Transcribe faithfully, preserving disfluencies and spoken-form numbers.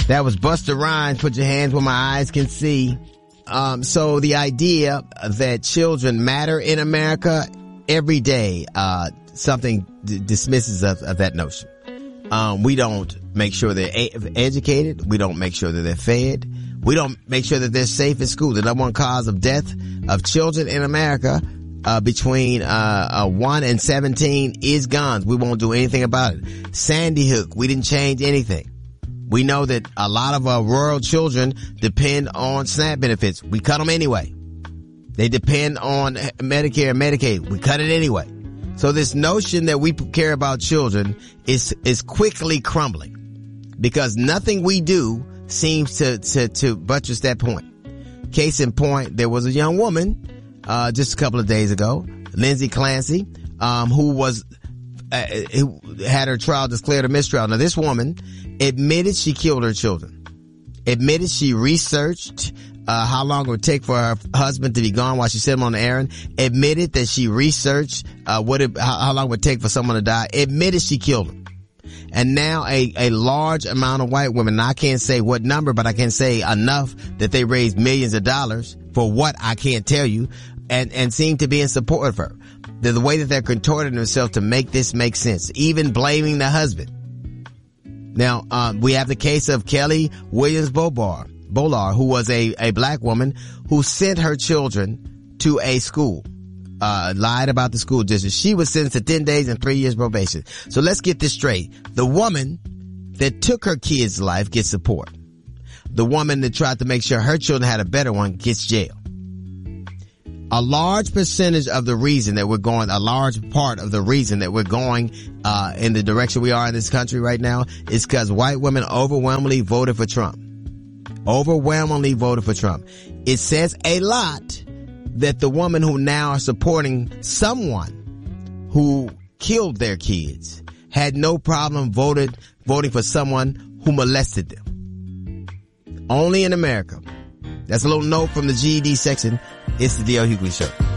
That was Busta Rhymes, Put Your Hands Where My Eyes Can See. Um, so the idea that children matter in America, every day, uh, something d- dismisses of, of that notion. Um, we don't make sure they're a- educated. We don't make sure that they're fed. We don't make sure that they're safe in school. The number one cause of death of children in America, uh, between, uh, uh, one and seventeen is guns. We won't do anything about it. Sandy Hook, we didn't change anything. We know that a lot of our rural children depend on SNAP benefits. We cut them anyway. They depend on Medicare and Medicaid. We cut it anyway. So this notion that we care about children is, is quickly crumbling because nothing we do seems to, to, to buttress that point. Case in point, there was a young woman, uh, just a couple of days ago, Lindsay Clancy, um, who was, uh, who had her trial declared a mistrial. Now this woman admitted she killed her children, admitted she researched Uh, how long it would take for her husband to be gone while she sent him on the errand, admitted that she researched, uh, what it, how, how long it would take for someone to die, admitted she killed him. And now a, a large amount of white women, I can't say what number, but I can say enough that they raised millions of dollars for what I can't tell you, and, and seem to be in support of her. The, the way that they're contorting themselves to make this make sense, even blaming the husband. Now, um, we have the case of Kelly Williams-Bolar. Bolar, who was a, a black woman who sent her children to a school, uh, lied about the school district. She was sentenced to ten days and three years probation. So let's get this straight. The woman that took her kid's life gets support. The woman that tried to make sure her children had a better one gets jail. A large percentage of the reason that we're going, a large part of the reason that we're going, uh, in the direction we are in this country right now is because white women overwhelmingly voted for Trump. Overwhelmingly voted for Trump. It says a lot that the woman who now are supporting someone who killed their kids had no problem voted voting for someone who molested them. Only in America. That's a little note from the G E D section. It's the D L Hughley Show.